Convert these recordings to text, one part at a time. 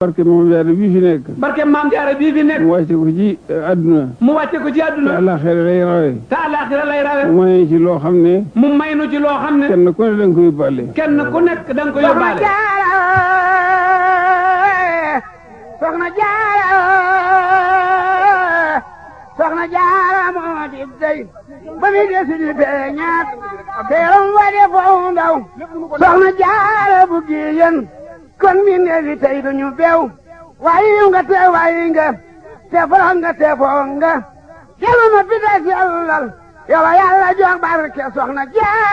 barke Maam Jaara bii fi nekk. barke Maam Jaara bii fi nekk. mu wàcce ko ci àdduna. mu wàcce ko ci àdduna. te àllaaxira lay rawe. te àllaaxira lay rawe. mu may ci loo xam ne. mu may nu ci loo xam ne. kenn ku ne da nga ko yóbbaale. kenn ku nekk da nga ko yóbbaale. Soxna Jaara Soxna Jaara moo di dey ba mi desi di beñaat teeram wa de foo ndaw Soxna Jaara bu giyen kon mi neefi tey duñu beew waayi nga te waayi nga te foro nga te foo nga kelu ma fi des yàllal yow Yàlla jox barke Soxna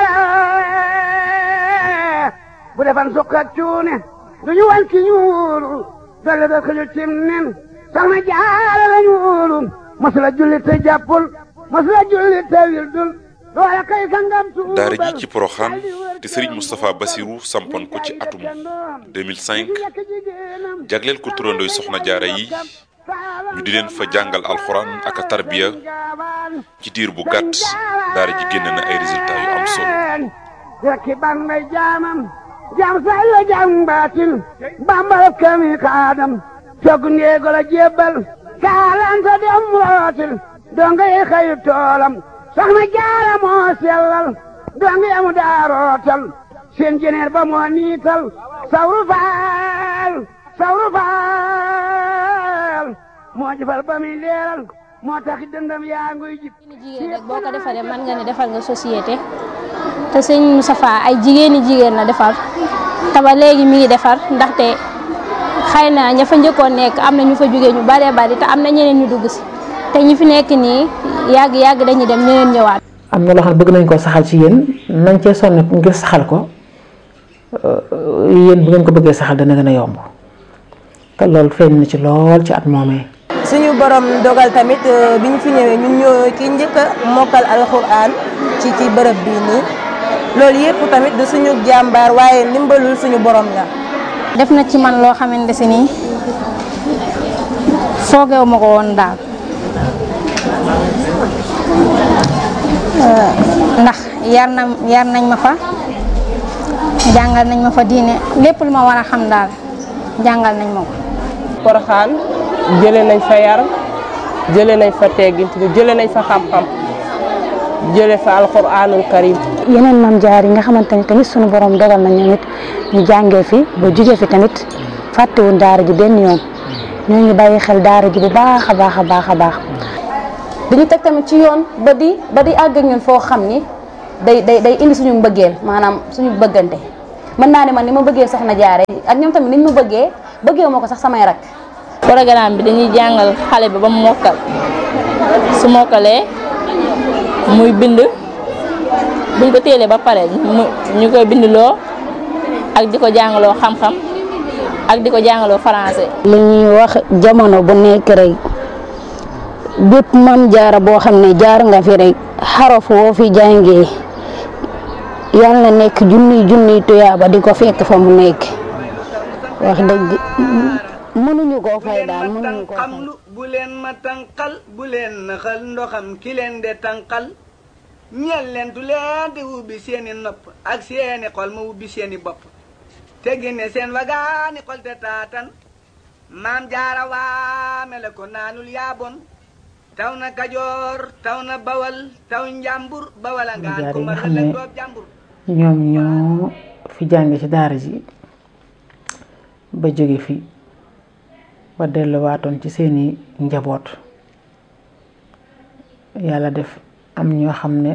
Jaara bu defan sukk ak cuune duñu wan ki ñuulu dolle da ko ñu cim nen Soxna Jaara lañu wóolu masula julli te jàppul masula julli te wildul loola kay sangam tuubal daara ji ci Porokhane te Serigne Moustapha Bassirou sampoon ko ci atum 2005 jagleel ko turandooy Soxna Jaara yi ñu di leen fa jàngal alxuraan ak tarbiya ci diir bu gàtt daara ji génn na ay résultats yu am solo. rekki ban may jaamam jam say la jam baatil bambal kami xaadam cog ndeego la jébbal kaalanta dem rootil donga yi xayu toolam Soxna Jaara moo sellal donga yamu daa rootal seen jeneer ba moo niital sawru faal moo jëfal ba muy leeral moo tax dëndam yaa nguy jib jigéen rek boo ko defalee mën nga ne defal nga société te sëñ Moustapha ay jigéen la defar te ba léegi mi ngi defar ndaxte xëy na ña fa njëkkoon nekk am na ñu fa jógee ñu baree bari te am na ñeneen ñu dugg si te ñi fi nekk nii yàgg dañuy dem ñeneen ñëwaat. am na loo xam ne bëgg nañ koo saxal ci yéen nañ cee sonn ngir saxal ko yéen bu ngeen ko bëggee saxal dana gën a yomb te loolu feeñ na ci lool ci at moomee. suñu borom dogal tamit bi ñu fi ñëwee ñun ñoo ki njëkk a mokkal alxuraan ci bërëb bii nii loolu yëpp tamit du suñu jàmbaar waaye ndimbalul suñu borom la. def na ci man loo xamante si nii foogeewu ma ko woon daal ndax yar nañ ma fa jàngal nañ ma fa diine lépp lu ma war a xam daal jàngal nañ ma ko. Porokhane jëlee nañ fa yar jëlee nañ fa teggin jëlee nañ fa xam-xam jëlee fa alxuraanul karim. yeneen Maam Jaara yi nga xamante ni tamit sunu borom dogal na ñoom it ñu jàngee fi ba jugee fi tamit fàttewuñ daara ji benn yoon ñoo ngi bàyyi xel daara ji bu baax a baax. dañu teg tamit ci yoon ba di àgg ak ñun foo xam ni day indi suñu mbëggeel maanaam suñu bëggante mën naa ne man ni ma bëggee Soxna Jaara ak ñoom tamit niñ ma bëggee moo ko sax samay rak. programme bi dañuy jàngal xale bi ba mu mokkal su mokkalee muy bind buñ ko téelee ba pare ñu koy bindloo ak di ko jàngaloo xam-xam ak di ko jàngaloo français. li ñuy wax jamono bu nekk rek bépp Maam Jaara boo xam ne jaar nga fi rek xaraf woo fi jàngee yàlla na nekk junniy tuyaaba di ko fekk fa mu nekk wax dëgg mënuñu koo fay daal mënuñu koo fay. bu leen ma tànqal bu leen naxal ndoxam ki leen de tànqal ñeel leen tu leen di ubbi seeni nopp ak seeni xol ma ubbi seeni bopp te génne seen wagaani xol te taatan Maam Jaara waame la ko naanul yaabon taw na Kajoor taw na Bawal taw Njàmbur Bawal ngaan ko ma la doob Njàmbur. ñoom ñoo fi jànge ci daara ji ba jóge fi ba delluwaatoon ci seeni njaboot yàlla def am ñoo xam ne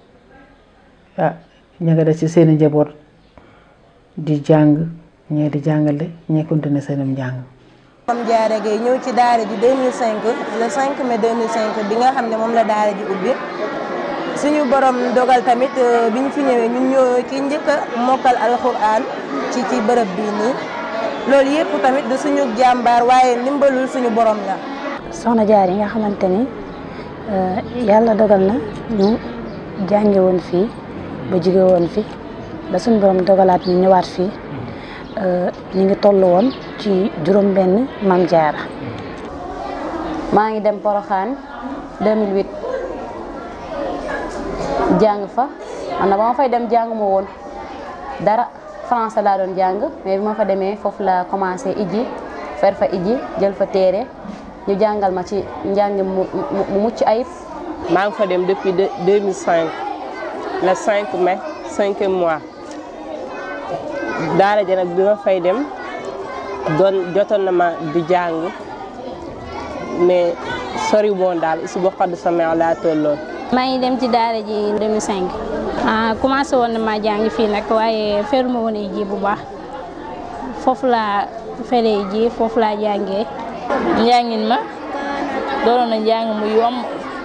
ña nga des ci seeni njaboot di jàng ñee di jàngale ñee continuer seenum njàng. Maam Jaara Gaye ñëw ci daara ji 2005 le 5 mai 2005 bi nga xam ne moom la daara ji ubbi suñu borom dogal tamit bi ñu fi ñëwee ñun ñoo ki njëkk a mokkal alxuraan ci bërëb bii nii loolu yëpp tamit du suñu jàmbaar waaye ndimbalul suñu borom la. Soxna Jaara yi nga xamante ni yàlla dogal na ñu jànge woon fii ba jóge woon fi ba suñu borom dogalaat ñu ñëwaat fii ñu ngi toll woon ci juróom-benn Maam Jaara. maa ngi dem Porokhane 2008 jàng fa man na ba ma fay dem jàng ma woon dara français laa doon jàng mais bi ma fa demee foofu la commencé ijji fer fa iji jël fa téere ñu jàngal ma ci njàng mu mucc ayib. maa ngi fa dem depuis 2005 le 5 mai 5e mois daara ja nag bi ma fay dem jotoon na ma di jàng mais sori woon daal isu ba xadd sama laa tolloon. maa ngi dem ci daara ji 2005 commencé woon na maa jàng fii nag waaye feruma woon ji bu baax foofu laa feree ji foofu laa jàngee. njàngin ma doonoon na njàng mu yomb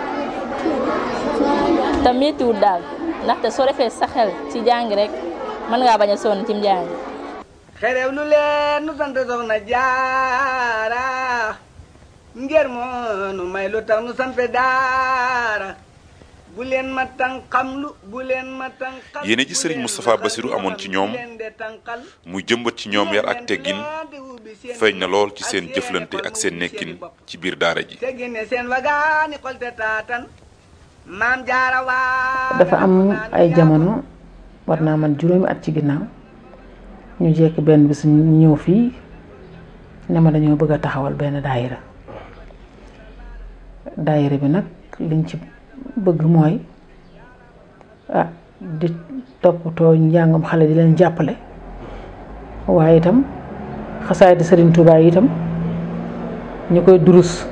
te méttiwul daal ndaxte soo defee sa xel ci jàng rek mën ngaa bañ a sonn ci njàng. xerew lu leen nu sant soxna jaara ngir moo nu may lu tax nu sampe daara bu leen ma tànqamlu bu leen ma tànqal. yéene ji Serigne Moustapha Bassirou amoon ci ñoom muy jëmbat ci ñoom yar ak teggin feeñ na lool ci seen jëflante ak seen nekkin ci biir daara ji. teggine seen wagaani xolte taatan maam jaara waa. dafa am ay jamono war naa man juróomi at ci ginnaaw ñu jekk benn bis ñu ñëw fii ne ma dañoo bëgg a taxawal benn daayira bi nag liñ ci bëgg mooy di toppatoo njàngam xale di leen jàppale waaye itam xasaay di Serigne Touba yi itam ñu koy durus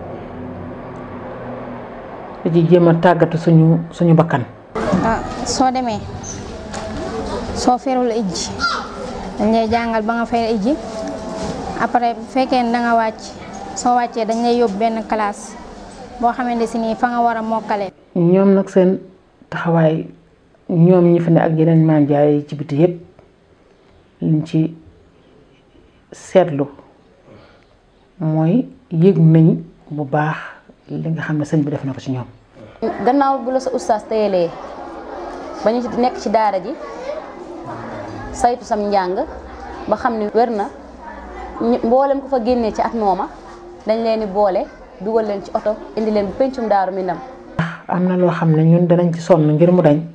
di jéem a tàggatu suñu bakkan. soo demee soo ferul ijji dañ lay jàngal ba nga fer ijji après bu fekkee ne da nga wàcc soo wàccee dañ lay yóbbu benn classe boo xamante si nii fa nga war a mokkale. ñoom nag seen taxawaay ñoom ñi fi ne ak yeneen maam jaay ci biti yépp liñ ci seetlu mooy yëg nañ bu baax li nga xam ne sëñ bi def na ko ci ñoom. gannaaw bu la sa ustaas téyelee ba ñu nekk ci daara ji saytu sam njàng ba xam ni wér na mboolem ko fa génnee ci at mooma dañ leen di boole dugal leen ci oto indi leen bu pencum Daaru Minam. am na loo xam ne ñun danañ ci sonn ngir mu dañ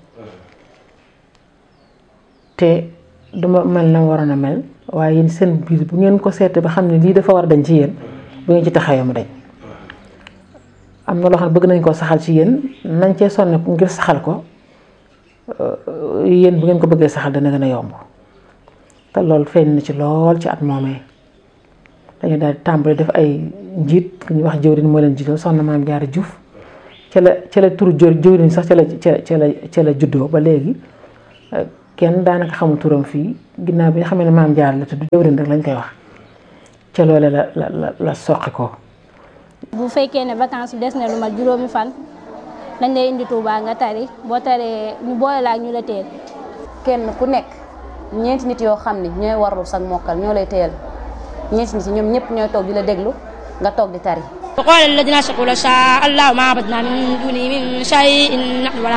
te duma mel na waroon a mel waaye yéen seen biir bu ngeen ko seetee ba xam ne lii dafa war a dañ ci yéen bu ngeen ci taxawee mu dañ. am na loo xam ne bëgg nañ koo saxal ci yéen nañ cee sonn ngir saxal ko yéen bu ngeen ko bëggee saxal dana gën a yomb te loolu feeñ na ci lool ci at moomee dañu daal di tàmbali def ay njiit ku ñuy wax jëwriñ moo leen jiitoo soxna Maam Jaara Juuf ca la turu jëwriñ sax ca la juddoo ba léegi kenn daanaka xamul turam fii ginnaaw bi nga xam ne Maam Jaara la tudd jëwriñ rek lañ koy wax ca loole la soqi ko. bu fekkee ne vacances des na lu mat juróomi fan dañ lay indi Touba nga tari boo taree ñu boole la ak ñu la teel. kenn ku nekk ñeenti nit yoo xam ne ñooy warlu sag mokkal ñoo lay teel ñeenti nit ñoom ñëpp ñooy toog di la déglu nga toog di tari. وقال الذين أشركوا لو شاء الله ما عبدنا من دونه من شيء نحن ولا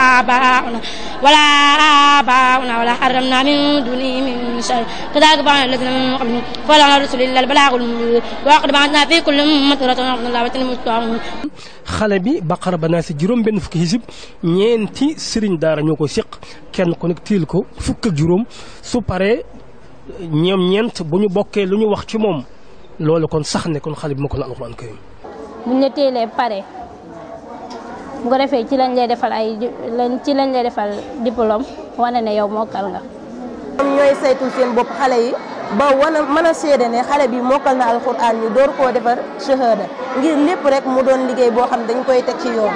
آباؤنا ولا حرمنا من دونه من شيء كذلك فعل الذين من قبلهم فلا على رسل الله البلاغ المبين ولقد بعثنا في كل أمة رسولا أن الله وتنموا xale bi Baqara ba naa si juróom benn fukki hizib ñeenti sëriñ daara ñoo ko séq kenn ku nekk tiil ko fukk ak juróom su paree ñoom ñeent bu ñu bokkee lu ñu wax ci moom loolu kon sax ne kon xale bi mokkal na alxuraan karim. buñ la teelee pare bu ko defee ci lañ lay defal diplôme wane ne yow mokkal nga. ñoom ñooy saytul seen bopp xale yi ba mën a seede ne xale bi mokkal na alxuraan ñu door koo defar shahada ngir lépp rek mu doon liggéey boo xam dañ koy teg ci yoon.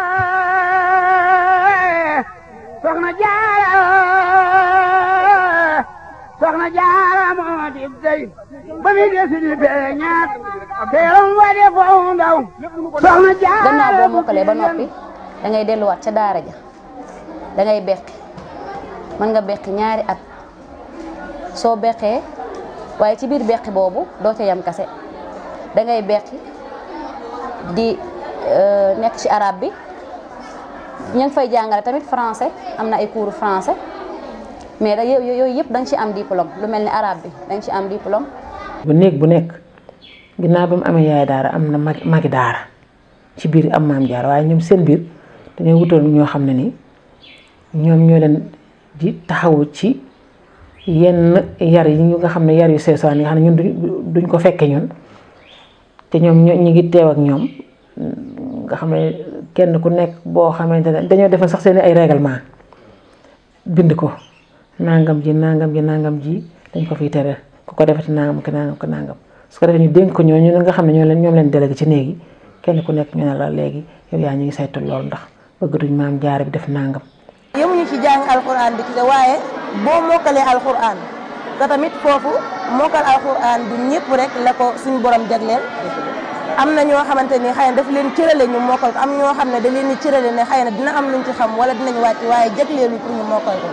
soxna jaara moo di dey ba mi desi di feeñaat teeram wa de foofu ndaw soxna jaara. gannaaw boo mokkalee ba noppi da ngay delluwaat ca daara ja da ngay beqi mën nga beqi ñaari at soo beqee waaye ci biir beqi boobu doo ca yam kase da ngay beqi di nekk ci arabe bi ñu ngi fay jàngale tamit français am na ay cours français. mais da yooyu yëpp da nga ci am diplôme lu mel ni arabe bi da nga ci am diplôme. bu nekk ginnaaw ba mu amee yaay daara am na magi daara ci biir am maam jaara waaye ñoom seen biir dañoo wutoon ñoo xam ne ni ñoom ñoo leen di taxawu ci yenn yar yi ñu nga xam ne yar yu seesaan yi nga xam ne ñun duñ ko fekke ñun te ñoom ñu ngi teew ak ñoom nga xam ne kenn ku nekk boo xamante ne dañoo defal sax seen ay règlement bind ko nangam ji dañ ko fiy tere ku ko defati nangam su ko defee ñu dénk ko ñooñu nga xam ne ñoom leen délégué ci néegi kenn ku nekk ñu ne la léegi yow yaa ñu ngi saytu loolu ndax bëggatuñ maam jaara bi def nangam. yemuñu ci jàng alxuraan bi ci waaye boo mokkalee alxuraan te tamit foofu mokkal alxuraan du ñëpp rek la ko suñu borom jagleel am na ñoo xamante ni xëy na daf leen cërale ñu mokkal ko am ñoo xam ne da leen di cërale ne xëy na dina am luñ ci xam wala dinañ wàcc waaye jagleelu pour ñu mokkal ko.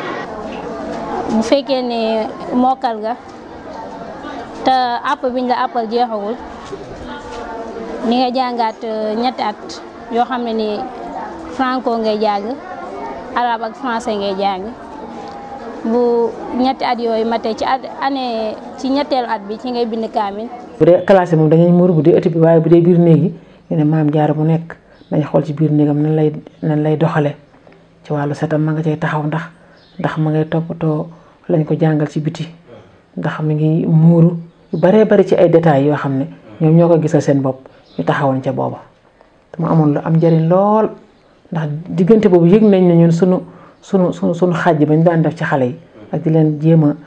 bu fekkee ne mokkal nga te àpp biñ la àppal jeexagul ni nga jàngaat ñetti at yoo xam ne ni franco ngay jàng arabe ak français ngay jàng bu ñetti at yooyu matee ci ñetteelu at bi ci ngay bind kaamil. bu dee classe moom dañuy muur bu dee ëtt bi waaye bu dee biir néegi ñu ne maam jaara bu nekk dañ xool ci biir néegam nan lay doxale ci wàllu setam ma nga cay taxaw ndax ma ngay toppatoo lañ ko jàngal ci biti ndax mi ngi muuru yu baree bari ci ay détails yoo xam ne ñoom ñoo ko gisal seen bopp ñu taxawoon ca booba te mu amoon lu am njëriñ lool ndax diggante boobu yëg nañ ne ñun sunu xàjj bañ daan def ci xale yi ak di leen jéem a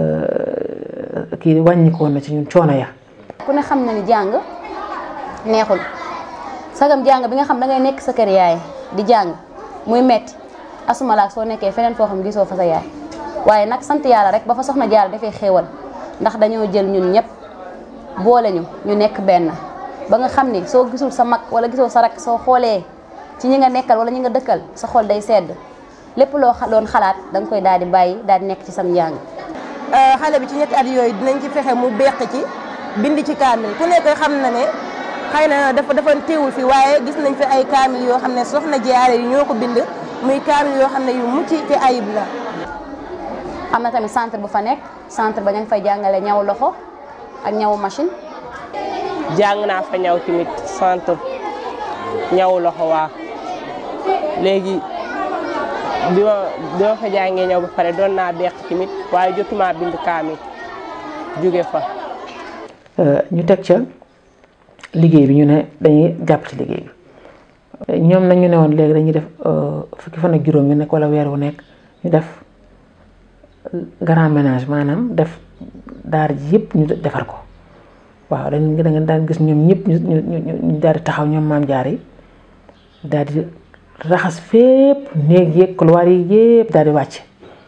kii wàññikoon na ci ñun coono ya. ku ne xam na ni jàng neexul sagam jàng bi nga xam da ngay nekk sa kër yaay di jàng muy metti asumalaak soo nekkee feneen foo xam gisoo fa sa yaay waaye nag sant yàlla rek ba fa soxna Jaara dafay xéewal ndax dañoo jël ñun ñëpp boole ñu nekk benn ba nga xam ni soo gisul sa mag wala gisoo sa rak soo xoolee ci ñi nga nekkal wala ñi nga dëkkal sa xol day sedd lépp loo doon xalaat da nga koy daal di bàyyi daal di nekk ci sam njàng. xale bi ci ñetti at yooyu dinañ ci fexe mu beq ci bind ci kaamil ku nekk xam na ne xëy na dafa teewul fi waaye gis nañ fi ay kaamil yoo xam ne soxna Jaara yi ñoo ko bind muy kaamil yoo xam ne yu mucc ci ayib la. am na tamit centre bu fa nekk centre ba ña ngi fay jàngale ñaw loxo ak ñawu machine. jàng naa fa ñaw tamit centre ñaw loxo waa léegi bi ma fa jàngee ñaw ba pare doon naa beq tamit waaye jotuma bind kaamil jóge fa. ñu teg ca liggéey bi ñu ne dañuy jàpp ci liggéey bi ñoom nag ñu ne woon léegi dañuy def fukki fan ak juróom yu nekk wala weer wu nekk ñu def grand ménage maanaam def daar ji yëpp ñu defar ko waaw da nga daan gis ñoom ñëpp ñu daal di taxaw ñoom maam jaar yi daal di raxas fépp néeg yeeg couloir yi yëpp daal di wàcc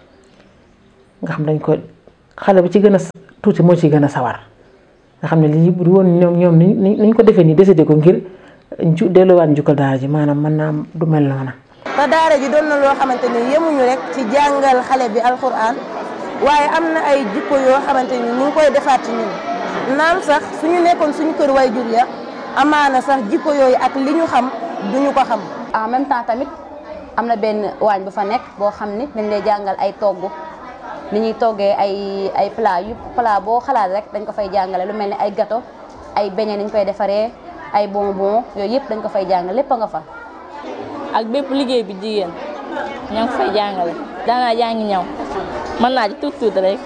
nga xam dañ ko xale bu ci gën a tuuti moo ci gën a sawar nga xam ne lii bu woon ñoom niñ ko defee nii décidé ko ngir delluwaat njukkal daara ji maanaam mën naa du mel noona. te daara ji doon na loo xamante ni yemuñu rek ci jàngal xale bi alxuraan waaye am na ay jikko yoo xamante ni ñu ngi koy defaat ci ñun naam sax suñu nekkoon suñu kër way jur ya amaana sax jikko yooyu ak li ñu xam duñu ko xam. en même temps tamit am na benn waañ bu fa nekk boo xam ni dañ lay jàngal ay togg ni ñuy toggee ay plat boo xalaat rek dañ ko fay jàngale lu mel ni ay gâteau ay beignet ni ñu koy defaree ay bonbon yooyu yëpp dañ ko fay jàngale lépp a nga fa. ak bépp liggéey bi jigéen ñoo ngi fay jàngale daanaa jàngi ñaw mën naa ci tuut rek.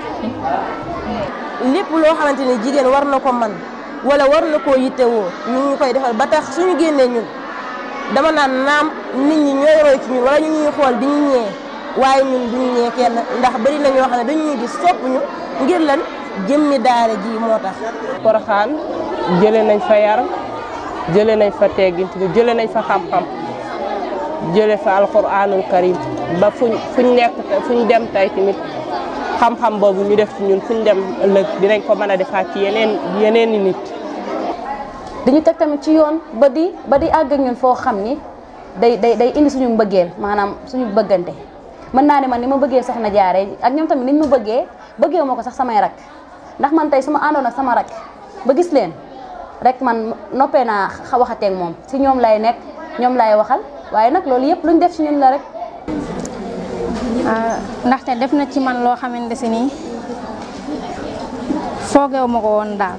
lépp loo xamante ni jigéen war na ko man wala war na koo yittewoo ñu ngi koy defal ba tax suñu génnee ñun dama naan naam nit ñi ñooy roy ci ñun wala ñu ñuy xool di ñu ñee waaye ñun duñu ñee kenn ndax bari na ñoo xam ne dañuy gis sopp ñu ngir lan jëmmi daara ji moo tax. Porokhane jëlee nañ fa yar jëlee nañ fa teggin jëlee nañ fa xam-xam jëlee fa alxuraanul karim ba fuñ nekk fuñ dem tey tamit xam-xam boobu ñu def ci ñun fuñ dem ëllëg dinañ ko mën a defaat ci yeneen i nit. dañu teg tamit ci yoon ba di àgg ak ñun foo xam ni day indi suñu mbëggeel maanaam suñu bëggante mën naa ne man ni ma bëggee soxna Jaara ak ñoom tamit niñ ma bëggee ma ko sax samay rak ndax man tey su ma àndoon ak sama rak ba gis leen rek man noppee naa waxateeg moom si ñoom lay nekk ñoom lay waxal waaye nag loolu yëpp luñ def ci ñun la rek. ndaxte def na ci man loo xamante si nii foogeewu ma ko woon daal.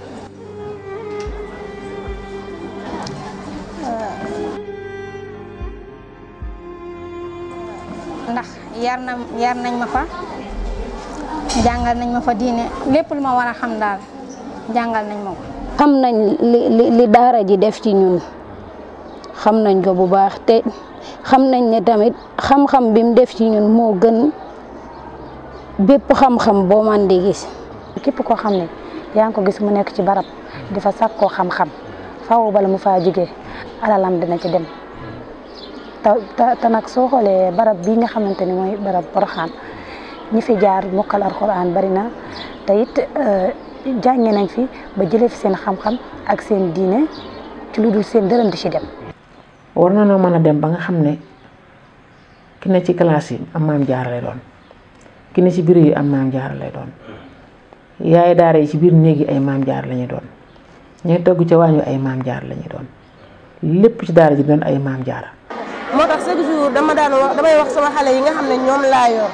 ndax yar nañ ma fa jàngal nañ ma fa diine lépp lu ma war a xam daal jàngal nañ ma ko. xam nañ li daara ji def ci ñun xam nañ ko bu baax te xam nañ ne tamit xam-xam bi mu def ci ñun moo gën bépp xam-xam boo man di gis. képp koo xam ne yaa ngi ko gis mu nekk ci barab di fa sàkkoo xam-xam faaw bala mu faa jógee alalam dina ci dem te nag soo xoolee barab bii nga xamante ni mooy barab Porokhane ñi fi jaar mokkal alxuraan bari na te it jànge nañ fi ba jëlee fi seen xam-xam ak seen diine ci lu dul seen dërëm di ci dem. war na noo mën a dem ba nga xam ne ki ne ci classe yi am maam jaara lay doon ki ne ci biir yi am maam jaara lay doon yaay daara yi ci biir néeg yi ay maam jaara la ñuy doon ñooy togg ca waañu ay maam jaara la ñuy doon lépp ci daara ji doon ay maam jaara. moo tax chaque jour damay wax sama xale yi nga xam ne ñoom laa yor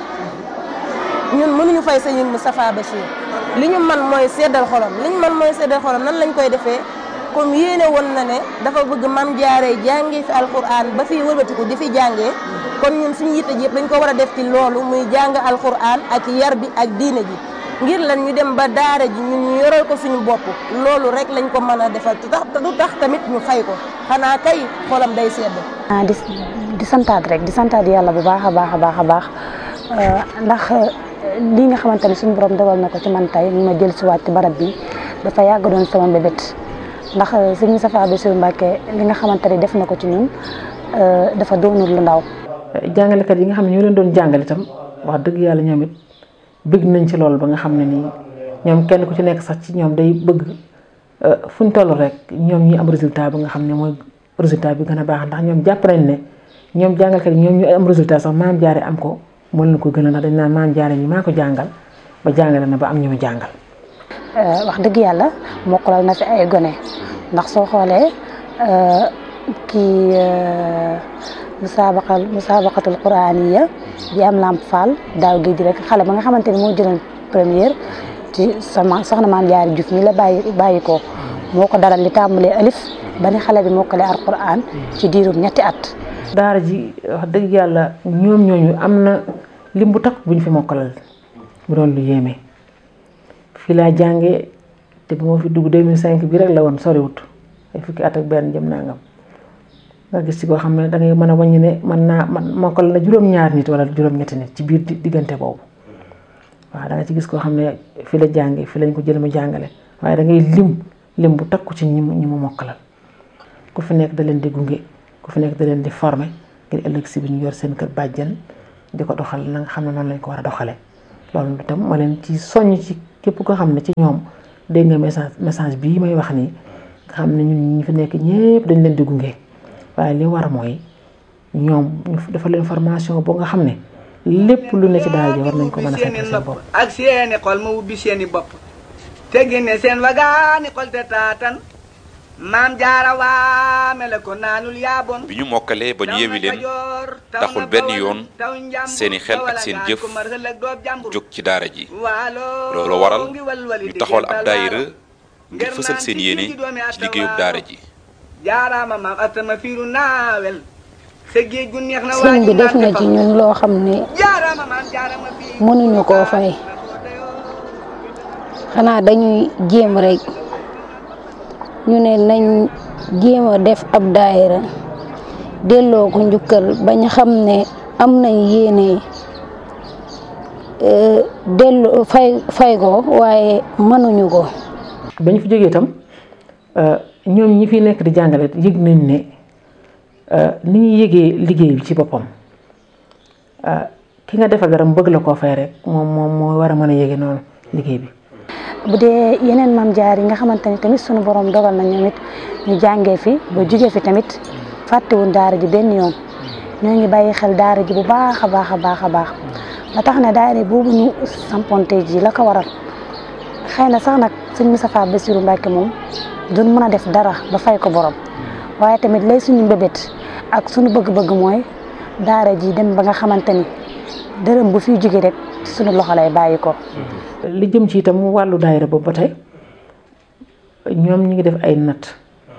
ñun mënuñu fay sëñ Moustapha Bachir li ñu man mooy seddal xolam nan lañ koy defee comme yéene woon na ne dafa bëgg mam jaaree jàngee fi alquran ba fii wëlbatiku di fi jàngee kon ñun suñu yitte ji yëpp dañ ko war a def ci loolu muy jàng alquran ak yar bi ak diine ji ngir lan ñu dem ba daara ji ñun ñu yoral ko suñu bopp loolu rek lañ ko mën a defal te du tax tamit ñu fay ko xanaa kay xolam day sedd. di santaat yàlla bu baax a baax ndax lii nga xamante ne suñu borom dogal na ko ci man tey ma jël si waat ci barab bi dafa yàgg doon sama mbébét ndax sëñ Moustapha Bassirou Mbacké li nga xamante ne def na ko ci ñun dafa doonul lu ndaw. jàngalekat yi nga xam ne ñoo leen doon jàngale itam wax dëgg yàlla ñoom it bëgg nañ ci loolu ba nga xam ne nii ñoom kenn ku ci nekk sax ci ñoom day bëgg fu ñu toll rek ñoom ñi am résultat ba nga xam ne mooy résultat bi gën a baax ndax ñoom jàpp nañ ne ñoom jàngalkat yi ñoom ñu am résultat sax maam jaare am ko moo leen ko gën a ndax dañ naan maam jaare ñi maa ko jàngal ba jàngale na ba am ñu mu jàngal. wax dëgg yàlla mokkalal na fi ay gone ndax soo xoolee kii musabaqatul quraaniya bi am Lamp Fall daaw géej rek xale ba nga xamante ni moo jëloon première ci soxna maam Jaara Juuf mi la bàyyi ko moo ko daral li tàmbalee alif ba ni xale bi mokkale alquran ci diirum ñetti at. daara ji wax dëgg yàlla ñoom ñooñu am na lim bu takk bu ñu fi mokkalal bu doon lu yéeme fii laa jàngee te bu ma fi dugg 2005 bi rek la woon soriwut ay fukki at ak benn jëm nangam nga gis ci koo xam ne da ngay mën a wàññi ne man mokkal na juróom-ñaar nit wala juróom-ñetti nit ci biir diggante boobu waaw da nga ci gis koo xam ne fii la jàngee fii lañ ko jël mu jàngale waaye da ngay lim bu takku ci ñi mu mokkalal ku fi nekk da leen di gunge ku fi nekk da leen di former ngir ëllëg si bi ñu yor seen kër bàjjen di ko doxal na nga xam ne noonu lañ ko war a doxalee loolu itam ma leen ci soññ ci képp koo xam ne ci ñoom dégg nga message bii may wax nii nga xam ne ñun ñi fi nekk ñëpp dañ leen di gunge waaye li war mooy ñoom ñu dafa leen formation boo nga xam ne lépp lu ne ci daara ji war nañ ko mën a fekk seen bopp ak seeni xol ma ubbi seeni bopp te génne seen wagaani xol te taatan maam jaara waame la ko naanul yaabon bi ñu mokkalee ba ñu yewi leen taxul benn yoon seeni xel ak seen jëf jóg ci daara ji loolu waral ñu taxawal ab daayira ngir fësal seen yéene ci liggéeyub daara ji jaaraama maam atama fiiru naawel sa géej gu neex na sëñ bi def na ci ñun loo xam ne mënuñu koo fay xanaa dañuy jéem rek ñu ne nañ jéem a def ab daayira delloo ko njukkal bañ xam ne am nañ yéene delloo fay ko waaye mënuñu ko. bañ fi jógee itam ñoom ñi fi nekk di jàngale yëg nañ ne ni ñuy yëgee liggéey bi ci boppam ki nga defal dara mu bëgg la koo fay rek moom moo war a mën a yëge noonu liggéey bi. bu dee yeneen maam jaar yi nga xamante ni tamit sunu borom dogal na ñoom it ñu jàngee fi ba jugee fi tamit fàttewuñ daara ji benn yoon ñoo ngi bàyyi xel daara ji bu baax a baax ba tax na daara boobu ñu samponte ji la ko waral xëy na sax nag sëñ Moustapha Bassirou Mbacké moom duñ mën a def dara ba fay ko borom waaye tamit lay suñu mbébét ak suñu bëgg-bëgg mooy daara ji dem ba nga xamante ni dërëm bu fiy jóge rek suñu loxo lay bàyyi ko. li jëm ci itam wàllu daayira boobu ba tey ñoom ñi ngi def ay natt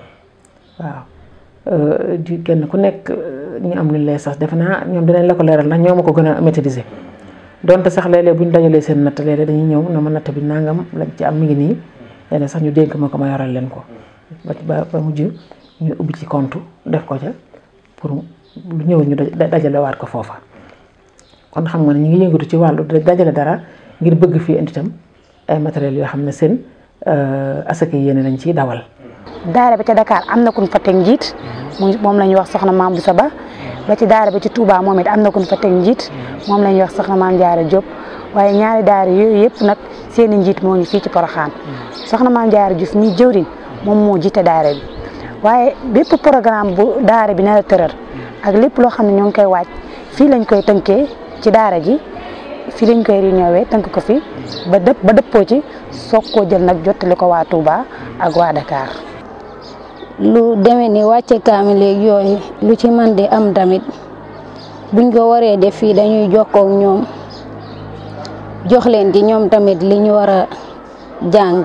waaw di kenn ku nekk ñu am lu lay sax defe naa ñoom dinañ la ko leeral ndax ñoo ma ko gën a maîtriser donte sax léeg-léeg bu ñu dajalee seen natt léeg-léeg dañuy ñëw na ma natt bi nangam lañ ci am mi ngi nii léeg sax ñu dénk ma ko ma yoral leen ko ba mujj ñu ubbi ci compte def ko ca pour lu ñëw ñu dajalewaat ko foofa. kon xam nga ne ñu ngi yëngatu ci wàllu dajale dara ngir bëgg fii indi tam ay matériels yoo xam ne seen asaka yéene lañ ciy dawal. daara bi ca Dakar am na ku ñu fa teg njiit moom la ñuy wax soxna Maam Boussa Ba ba ci daara bi ci Touba moom it am na ku ñu fa teg njiit moom la ñuy wax soxna Maam Jaara Diop waaye ñaari daara yooyu yëpp nag seen i njiit moo ngi fii ci Porokhane soxna Maam Jaara Diouf mi jëwriñ moom moo jiite daara bi waaye bépp programme bu daara bi nar a tëral ak lépp loo xam ne ñoo ngi koy waaj fii lañ koy tënkee ci daara ji fii lañ koy réunion tënk ko fi ba dëppoo ci soog koo jël nag jottali ko waa Touba ak waa Dakar. lu demee ni wàcce kaamil léegi yooyu lu ci man di am tamit buñ ko waree def fii dañuy jokkoo ak ñoom jox leen ci ñoom tamit li ñu war a jàng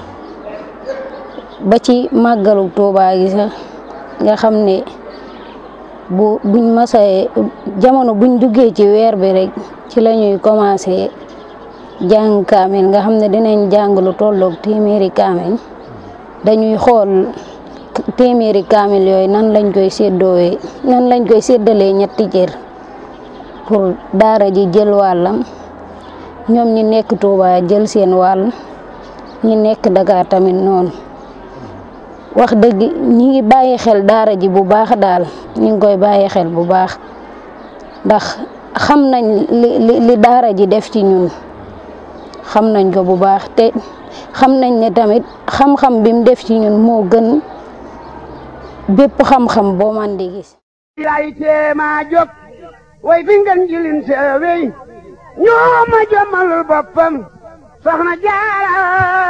ba ci màggalu Touba gi sax nga xam ne buñ masee jamono buñ duggee ci weer bi rek ci la ñuy commencé jàng kaamil nga xam ne dinañ jàng lu tolloog téeméeri kaamil dañuy xool téeméeri kaamil yooyu nan lañ koy séddalee ñetti cër pour daara ji jël wàllam ñoom ñi nekk Touba jël seen wàll ñi nekk Dakar tamit noonu wax dëgg ñi ngi bàyyi xel daara ji bu baax daal ñi ngi koy bàyyi xel bu baax ndax xam nañ li daara ji def ci ñun xam nañ ko bu baax te xam nañ ne tamit xam-xam bi mu def ci ñun moo gën bépp xam-xam boo man di gis. lay teema jóg way fi ngeen jilin seewey ñoo ma jommalul boppam soxna Jaara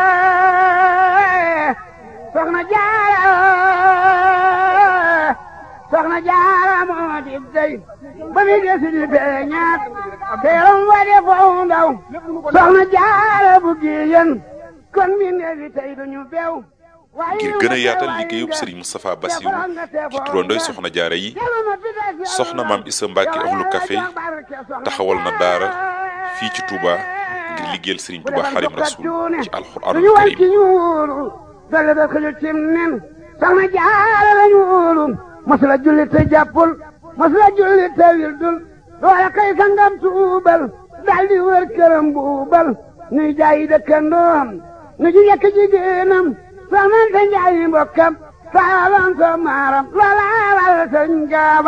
moo di dey ba mi desi di feeñaat teeram wa de foo ndaw soxna Jaara bu giyen kon mi neefi tey duñu beew ngir gën a yaatal liggéeyub Serigne Moustapha Bassirou ci turandoy soxna jaara yi soxna maam Issa Mbacke ahlu café taxawal na daara fii ci Touba ngir liggéeyal Serigne Touba Xaadimu Rasuul ci alxuraanul karim dale da xëju cim nen soxna jaara lañu wóolu masula julli te jàppul masula julli te wildul loola kay sangam tuubal daldi wër këram buubal nuy jaayi dëkkandoom nu ji yekk jigéenam soxnante njaayi mbokkam saalan so maaram loola wal sëriñ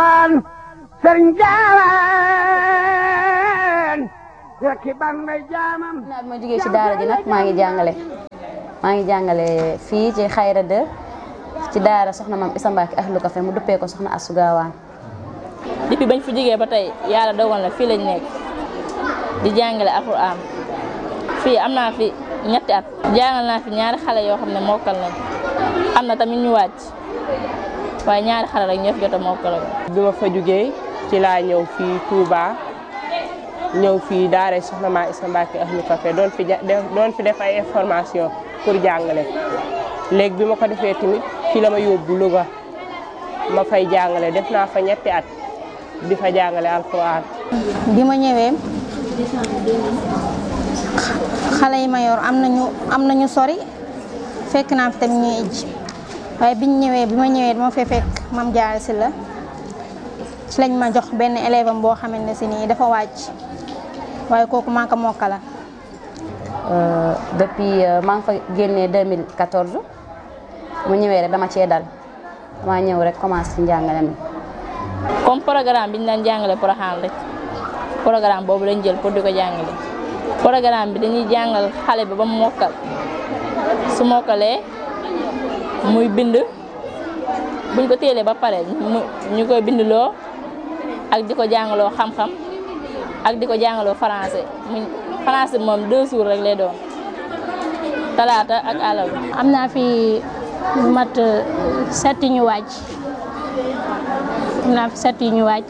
gaawaan rekki ban may jaamam naa bi ma jógee ci daara ji nag maa ngi jàngale fii ci Xayra 2 ci daara soxna maam Issa Mbacke ahlu café mu duppee ko soxna Astou Gawane. depuis bañ fi jógee ba tey yàlla dogal na fii lañ nekk di jàngale alxuraan fii am naa fi ñetti at jàngal naa fi ñaari xale yoo xam ne mokkal nañ am na tamit ñu wàcc waaye ñaari xale rek ñoo fi jot a mokkal. bi ma fa jógee ci laa ñëw fii Touba ñëw fii daara soxna maam Issa Mbacke ahlu café doon fi def ay information pour jàngale léegi bi ma ko defee tamit fi la ma yóbbu Louga ma fay jàngale def naa fa ñetti at di fa jàngale alxuraan. bi ma ñëwee xale yi ma yor am nañu sori fekk naa fi tamit ñuy ij waaye bi ma ñëwee dama fee fekk Mame Diarra Sylla ci lañ ma jox benn élève am boo xamante ne si nii dafa wàcc waaye kooku maa ko mokkala. depuis maa ngi fa génnee 2014 mu ñëwee rek dama cee dal dama ñëw rek commencé ci njàngale mi. comme programme bi ñu daan jàngale Porokhane rek programme boobu lañ jël pour di ko jàngale programme bi dañuy jàngal xale bi ba mu mokkal su mokkalee muy bind buñ ko téelee ba pare ñu koy bindloo ak di ko jàngaloo xam-xam ak di ko jàngaloo français français moom 2 jours rek lay doon talaata ak àllarba. am naa fi mat 7 ñu wàcc am naa fi 7 ñu wàcc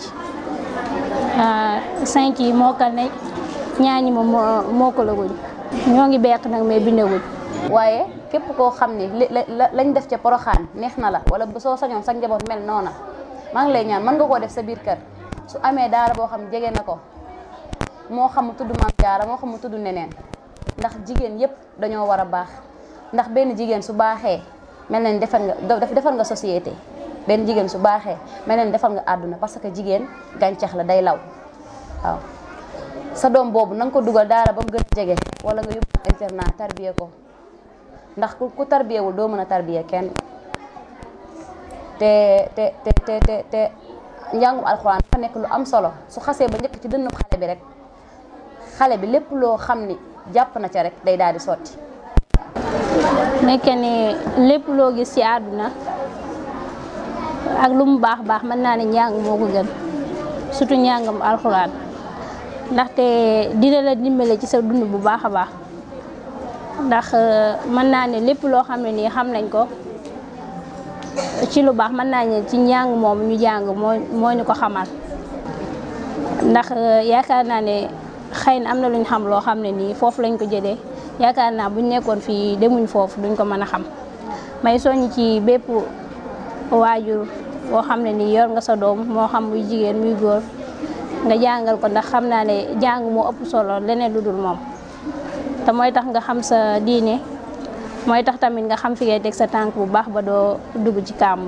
5 yi mokkal nañ ñaar ñi moom mokkalaguñ ñoo ngi beq nag mais bindaguñ. waaye képp koo xam ni lañ def ca Porokhane neex na la wala soo sañoon sa njaboot mel noona maa ngi lay ñaan mën nga koo def sa biir kër su amee daara boo xam jege na ko moo xam mu tudd Maam Jaara moo xam mu tudd neneen ndax jigéen yépp dañoo war a baax ndax benn jigéen su baaxee mel na ni defar nga société benn jigéen su baaxee mel na ni defar nga àdduna parce que jigéen gàncax la day law waaw sa doom boobu na nga ko dugal daara ba mu gën a jege wala nga yóbbu internat tarbiye ko ndax ku tarbiyewul doo mën a tarbiye kenn te njàngum alxuraan dafa nekk lu am solo su xasee ba njëkk ci dënnu xale bi rek xale bi lépp loo xam ni jàpp na ca rek day daal di sotti. nekk ni lépp loo gis ci àdduna ak lu mu baax baax mën naa ne njàng moo ko gën surtout njàngam alxuraan ndaxte dina la dimbale ci sa dund bu baax a baax ndax mën naa ne lépp loo xam ne nii xam nañ ko ci lu baax mën naa ne ci njàng moom ñu jàng moo ñu ko xamal ndax yaakaar naa ne xëy na am na lu ñu xam loo xam ne nii foofu lañ ko jëlee yaakaar naa buñ nekkoon fii demuñ foofu duñ ko mën a xam may soññ ci bépp waajur boo xam ne nii yor nga sa doom moo xam muy jigéen muy góor nga jàngal ko ndax xam naa ne jàng moo ëpp solo leneen lu dul moom te mooy tax nga xam sa diine mooy tax tamit nga xam fi ngay teg sa tànk bu baax ba doo dugg ci kàmb.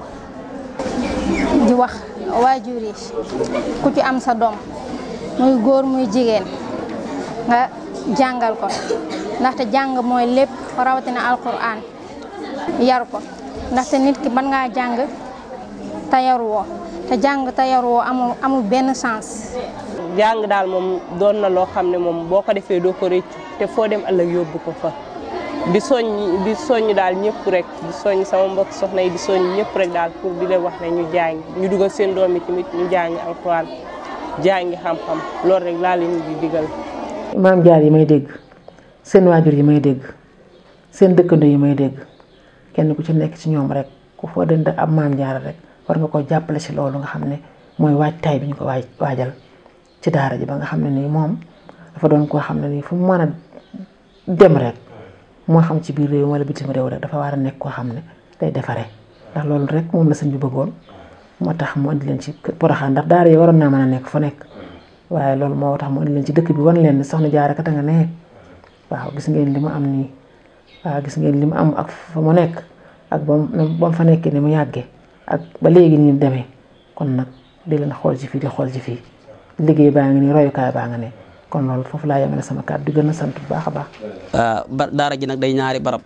di wax waajur yi ku ci am sa doom muy góor muy jigéen nga jàngal ko ndaxte jàng mooy lépp rawatina alquran yar ko ndaxte nit ki mën ngaa jàng te yaruwoo te jàng te yaruwoo amul benn sens. jàng daal moom doon na loo xam ne moom boo ko defee doo ko réccu te foo dem ëllëg yóbbu ko fa di soññ daal ñëpp rek di soññ sama mbokk soxna yi di soññ ñëpp rek daal pour di leen wax ne ñu jàng ñu dugal seen doom yi tamit ñu jàngi alxuraan jàngi xam-xam loolu rek laa leen di digal. maam jaar yi may dégg seen waajur yi may dégg seen dëkkandoo yi may dégg kenn ku ci nekk ci ñoom rek ku foo dënd ab maam jaar rek war nga ko jàppale ci loolu nga xam ne mooy waajtaay bi ñu ko waajal ci daara ji ba nga xam ne nii moom dafa doon koo xam ne nii fu mu mën a dem rek moo xam ci biir réew wala bitim réew rek dafa war a nekk koo xam ne day defaree ndax loolu rek moom la sëñ bi bëggoon moo tax mu andi leen ci Porokhane ndax daara yi waroon naa mën a nekk fu nekk waaye loolu moo tax mu andi leen ci dëkk bi wan leen soxna Jaara kat nga ne waaw gis ngeen li mu am nii waaw gis ngeen li mu am ak fa mu nekk ak ba mu fa nekkee ni mu yàggee ak ba léegi ni demee kon nag di leen xool ci fii di xool ci fii liggéey baa ngi nii royukaay baa nga ne kon loolu foofu laa yemale sama kàddu di gën a sant bu baax a baax. daara ji nag day ñaari barab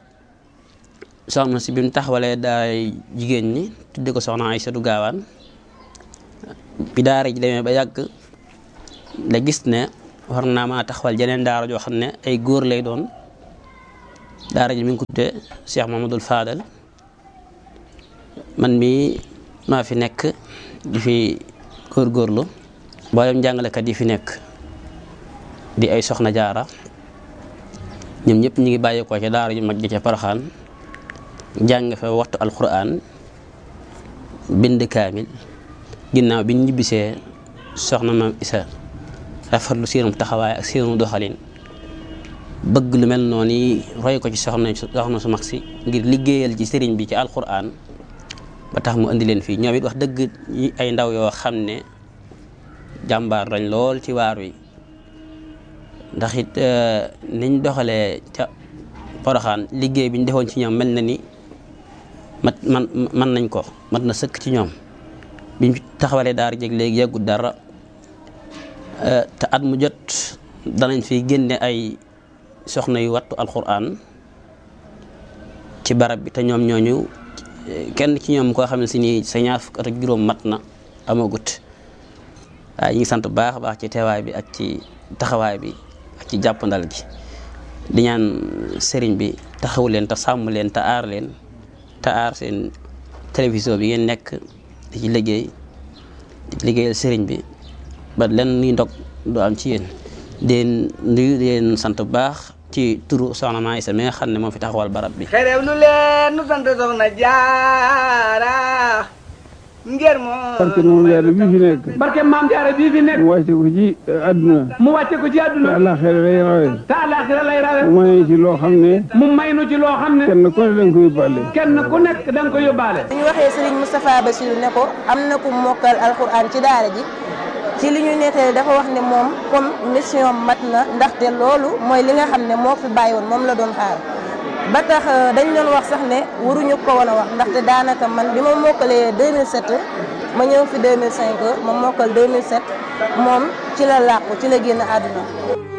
soxna si bi mu taxawalee daay jigéen ñi tudde ko soxna Aysatu Gaawaan bi daara ji demee ba yàgg la gis ne war naa maa taxawal jeneen daara joo xam ne ay góor lay doon daara ji mi ngi ko tuddee Cheikh Mamadou Fadal man mii maa fi nekk di fi góorgóorlu mboolem jàngalekat yi fi nekk di ay soxna jaara ñoom ñëpp ñu ngi bàyyeekoo ca daara ju mag ji ca Porokhane jàng fa waxtu alquran bind kaamil ginnaaw bi ñu ñibbisee soxna maam Isa rafetlu seenum taxawaay ak seenum doxalin bëgg lu mel noonu yi roy ko ci soxna su mag si ngir liggéeyal ci sëriñ bi ci alquran ba tax mu indi leen fii ñoom it wax dëgg ay ndaw yoo xam ne jàmbaar lañ lool ci waar wi ndax it niñ doxalee ca Porokhane liggéey bi ñu defoon ci ñoom mel na ni man nañ ko mat na sëkk ci ñoom biñ taxawalee daara jeg léegi yeggut dara te at mu jot danañ fi génne ay soxna yu wattu alquran ci barab bi te ñoom ñooñu kenn ci ñoom koo xam ne si nii sa ñaar fukk at ak juróom mat na amagut waaye ñu ngi sant bu baax a baax ci teewaay bi ak ci taxawaay bi ak ci jàppandal gi di ñaan sëriñ bi taxaw leen te sàmm leen te aar leen te aar seen télévision bi ngeen nekk di ci liggéeyal sëriñ bi ba len nuy ndog du am ci yéen den nuyu leen sant bu baax ci turu soxna Maa Isa mi nga xam ne moo fi taxawal barab bi xerew lu leen nu sant soxna Jaara ngir barke moom jaara bii fi nekk barke maam jaara bii fi nekk mu wàcce ko ci àdduna mu wàcce ko ci àdduna te àllaaxira lay rawe te àllaaxira lay rawe mu may ci loo xam ne mu may nu ci loo xam ne kenn ku ne da nga ko yóbbaale kenn ku nekk da nga ko yóbbaale bu ñu waxee Serigne Moustapha Bassirou ne ko am na ku mokkal alxuraan ci daara ji ci li ñu nettali dafa wax ne moom comme mission mat na ndaxte loolu mooy li nga xam ne moo fi bàyyi woon moom la doon xaar ba tax dañ doon wax sax ne waruñu ko woon a wax ndaxte daanaka man bi ma mokkalee 2007 ma ñëw fi 2005 ma mokkal 2007 moom ci la làqu ci la génn àdduna